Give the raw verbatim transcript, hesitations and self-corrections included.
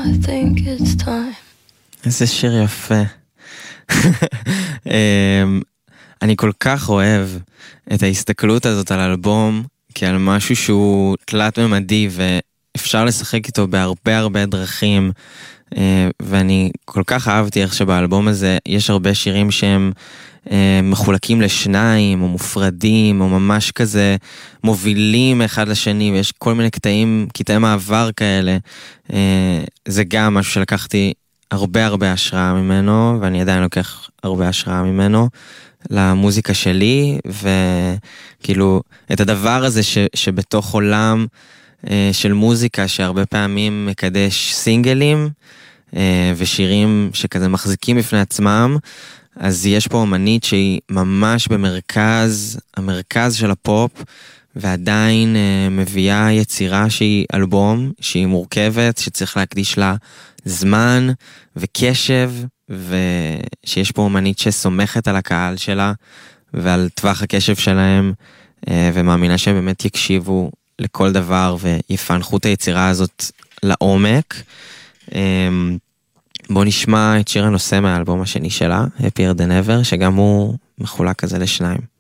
I think it's time. איזה שיר יפה. אני כל כך אוהב את ההסתכלות הזאת על אלבום, כעל משהו שהוא תלת ממדי, ואפשר לשחק איתו בהרבה הרבה דרכים, ואני כל כך אהבתי איך שבאלבום הזה יש הרבה שירים שהם מחולקים לשניים, או מופרדים, או ממש כזה מובילים אחד לשני, ויש כל מיני קטעים, קטעי מעבר כאלה. זה גם משהו שלקחתי הרבה הרבה השראה ממנו, ואני עדיין לוקח הרבה השראה ממנו למוזיקה שלי, וכאילו את הדבר הזה ש, שבתוך עולם של מוזיקה שהרבה פעמים מקדש סינגלים ושירים שכזה מחזיקים בפני עצמם, אז יש פה אומנית שהיא ממש במרכז, המרכז של הפופ, ועדיין מביאה יצירה שהיא אלבום, שהיא מורכבת, שצריך להקדיש לה זמן וקשב, ושיש פה אומנית שסומכת על הקהל שלה, ועל טווח הקשב שלהם, ומאמינה שהם באמת יקשיבו לכל דבר, ויפענחו את היצירה הזאת לעומק. בואו נשמע את שיר הנושא מהאלבום השני שלה, Happier Than Ever, שגם הוא מחולק כזה לשניים.